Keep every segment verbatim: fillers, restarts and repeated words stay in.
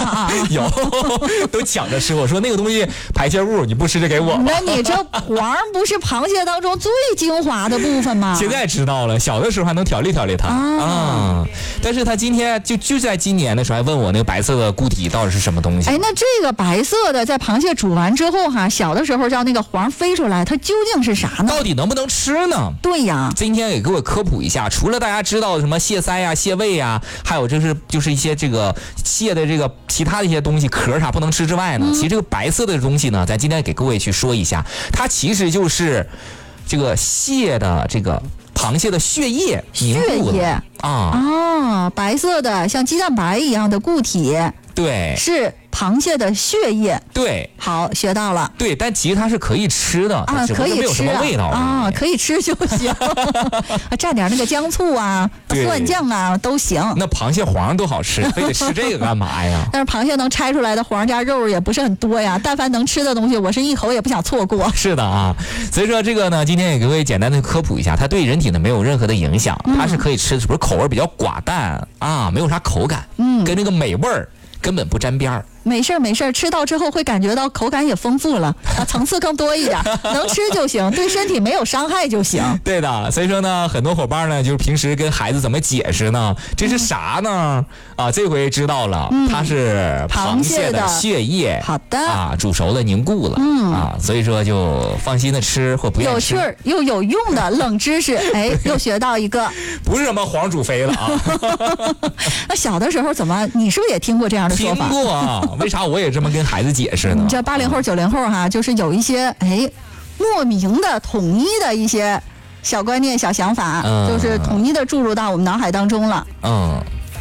啊有都抢着吃。我说那个东西排泄物，你不吃就给我吧。 那你这黄不是螃蟹当中最精华的部分吗？ 现在知道了，小的时候还能调理调理它 啊, 啊。但是他今天就就在今年的时候还问我那个白色的固体到底是什么东西。 哎，那这个白色的在螃蟹煮完之后哈，小的时候叫那个黄飞出来，它究竟是啥呢？ 到底能不能吃呢？ 对呀， 今天也给我科普一下，除了大家知道什么蟹腮呀、蟹胃呀，还有就是就是一些这个蟹的这个其他的一些东西壳啥不能吃之外呢，嗯、其实这个白色的东西呢，咱今天给各位去说一下，它其实就是这个蟹的这个螃蟹的血液凝固血液啊啊，白色的像鸡蛋白一样的固体， 对， 是螃蟹的血液。 对， 好，学到了。 对，但其实它是可以吃的啊，可以吃， 没有什么味道啊，可以吃就行。蘸点那个姜醋啊、蒜酱啊都行。 那螃蟹黄多好吃，非得吃这个干嘛呀？ 但是螃蟹能拆出来的黄加肉也不是很多呀，但凡能吃的东西，我是一口也不想错过。 是的啊，所以说这个呢，今天也给各位简单的科普一下，它对人体呢没有任何的影响，它是可以吃，只不过口味比较寡淡啊，没有啥口感，嗯，跟那个美味儿根本不沾边儿。 没事没事，吃到之后会感觉到口感也丰富了啊，层次更多一点，能吃就行，对身体没有伤害就行。 对的，所以说呢，很多伙伴呢，就是平时跟孩子怎么解释呢？这是啥呢？啊，这回知道了，嗯、它是螃蟹的血液。 好的啊，煮熟了凝固了，嗯啊，所以说就放心的吃或不愿意吃。 有趣儿又有用的冷知识，哎，又学到一个。 不是什么黄煮飞了啊。 那小的时候怎么？你是不是也听过这样的说法？ 听过啊。为啥我也这么跟孩子解释呢？ 你这八零后、九零后哈，就是有一些哎莫名的统一的一些小观念、小想法，嗯、就是统一的注入到我们脑海当中了。嗯。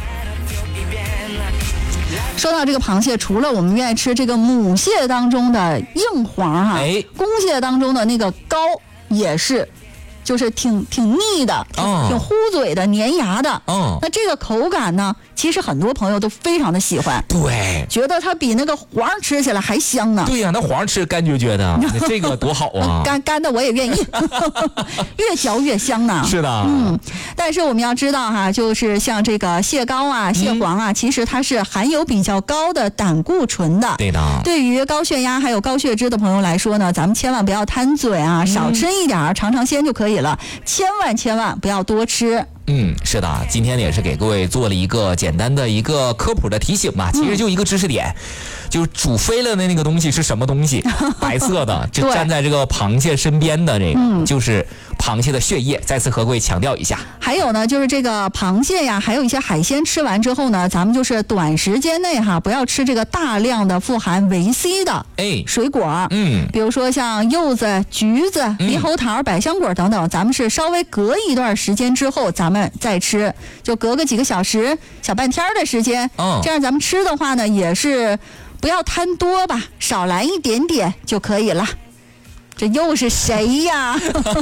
说到这个螃蟹，除了我们愿意吃这个母蟹当中的硬黄哈，哎，公蟹当中的那个膏也是。就是挺挺腻的，挺、oh. 挺糊嘴的，粘牙的。嗯， oh. 那这个口感呢，其实很多朋友都非常的喜欢。 对， 觉得它比那个黄吃起来还香呢。 对呀、啊，那黄吃干绝绝的，这个多好啊！ 干干的我也愿意，越嚼越香呢。 是的， 嗯。但是我们要知道哈，就是像这个蟹膏啊、蟹黄啊，嗯、其实它是含有比较高的胆固醇的。 对的。 对于高血压还有高血脂的朋友来说呢，咱们千万不要贪嘴啊，嗯、少吃一点，尝尝鲜就可以了，千万千万不要多吃。 嗯，是的，今天也是给各位做了一个简单的一个科普的提醒吧，其实就一个知识点，嗯、就是煮飞了的那个东西是什么东西，白色的，就站在这个螃蟹身边的这个，嗯、就是螃蟹的血液。再次和各位强调一下。 还有呢，就是这个螃蟹呀，还有一些海鲜吃完之后呢，咱们就是短时间内哈，不要吃这个大量的富含维 C 的哎水果，嗯，比如说像柚子、橘子、猕猴桃、百香果等等，咱们是稍微隔一段时间之后，咱们再吃，就隔个几个小时、小半天的时间，哦，这样咱们吃的话呢，也是不要贪多吧，少来一点点就可以了。这又是谁呀？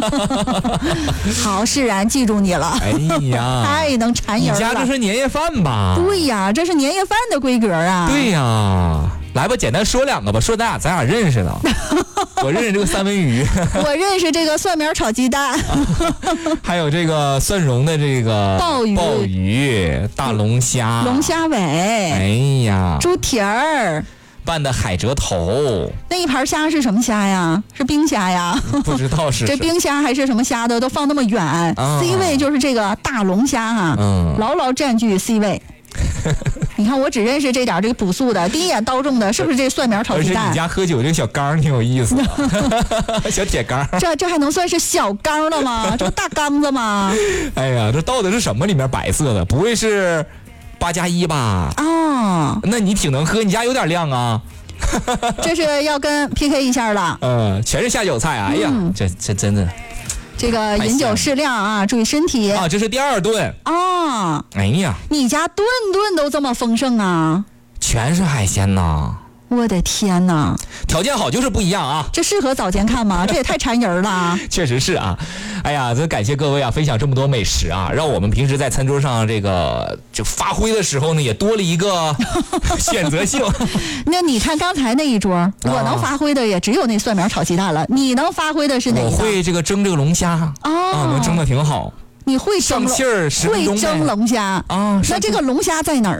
好，释然记住你了。 哎呀， 太能馋人了。 你家这是年夜饭吧？ 对呀，这是年夜饭的规格啊。 对呀，来吧，简单说两个吧，说咱俩咱俩认识的。我认识这个三文鱼， 我认识这个蒜苗炒鸡蛋， 还有这个蒜蓉的这个鲍鱼、 鲍鱼、大龙虾、 龙虾尾， 哎呀， 猪蹄儿。 拌的海蜇头， 那一盘虾是什么虾呀？是冰虾呀？ 不知道是这冰虾还是什么虾的都放那么远、啊、，C 位就是这个大龙虾哈、啊，嗯，牢牢占据 C 位。你看我只认识这点这个朴素的，第一眼刀中的是不是这蒜苗炒鸡蛋？ 而且你家喝酒这个小缸挺有意思的，小铁缸。 这这还能算是小缸了吗？这不大缸子吗？ 哎呀，这倒的是什么？里面白色的，不会是？八加一吧？哦，那你挺能喝，你家有点量啊。 这是要跟 P K 一下了。 嗯，全是下酒菜，哎呀，嗯、这这真的。 这个饮酒适量啊，注意身体。 啊，这是第二顿。 啊， 哎呀， 你家顿顿都这么丰盛啊？ 全是海鲜呐。 我的天哪， 条件好就是不一样啊！ 这适合早间看吗？这也太馋人了。 确实是啊，哎呀，真感谢各位啊，分享这么多美食啊，让我们平时在餐桌上这个就发挥的时候呢，也多了一个选择性。 那你看刚才那一桌，啊、我能发挥的也只有那蒜苗炒鸡蛋了，你能发挥的是哪一个？ 我会这个蒸这个龙虾哦、啊，能蒸的挺好。 你会蒸上气儿， 会蒸龙虾啊？那这个龙虾在哪儿呢？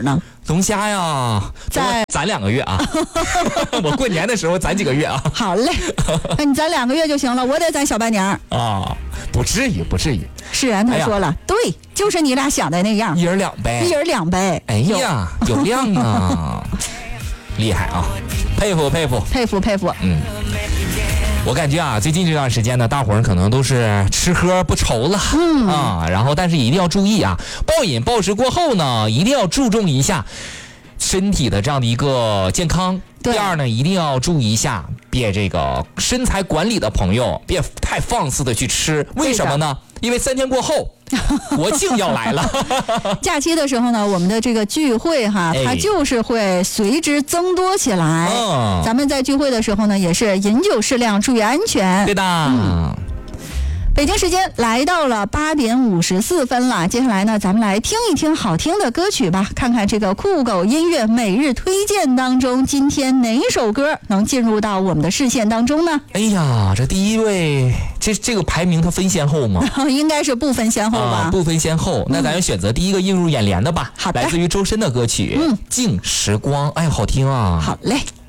龙虾呀， 在攒两个月啊。我过年的时候攒几个月啊。 好嘞，那你攒两个月就行了，我得攒小半年啊，不至于不至于。 是然他说了、哎、对，就是你俩想的那样， 一人两杯， 一人两杯。 哎呀，有量啊。厉害啊，佩服佩服佩服佩服。 嗯，我感觉啊，最近这段时间呢，大伙儿可能都是吃喝不愁了，嗯啊，然后但是一定要注意啊，暴饮暴食过后呢，一定要注重一下身体的这样的一个健康。第二呢，一定要注意一下，别这个身材管理的朋友别太放肆的去吃，为什么呢？因为三天过后国庆要来了。 假期的时候呢，我们的这个聚会哈，它就是会随之增多起来。嗯、咱们在聚会的时候呢，也是饮酒适量，注意安全。 对的。嗯， 北京时间来到了八点五十四分了，接下来呢，咱们来听一听好听的歌曲吧，看看这个酷狗音乐每日推荐当中，今天哪首歌能进入到我们的视线当中呢？ 哎呀，这第一位，这这个排名它分先后吗？ 应该是不分先后吧？ 啊、不分先后，那咱就选择第一个映入眼帘的吧。 好的， 来自于周深的歌曲《嗯、静时光》，哎，好听啊！ 好嘞。